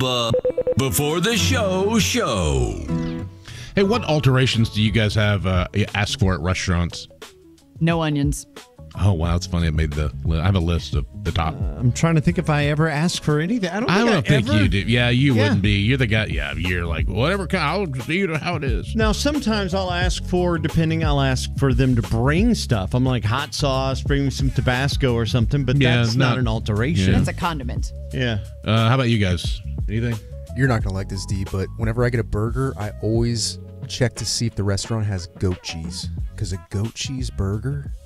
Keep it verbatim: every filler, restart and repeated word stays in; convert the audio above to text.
Uh, before the show show. Hey, what alterations do you guys have uh, ask for at restaurants? No onions. Oh, wow. It's funny. I made the I have a list of the top. Uh, I'm trying to think if I ever ask for anything. I don't think I don't I think ever... you do. Yeah, you Yeah. wouldn't be. You're the guy. Yeah, you're like, whatever. kind- I'll just eat it how it is. Now, sometimes I'll ask for, depending, I'll ask for them to bring stuff. I'm like, hot sauce, bring me some Tabasco or something, but Yeah, that's not, not- an alteration. Yeah. That's a condiment. Yeah. Uh, how about you guys? Anything? You're not going to like this, D, but whenever I get a burger, I always check to see if the restaurant has goat cheese. Because a goat cheese burger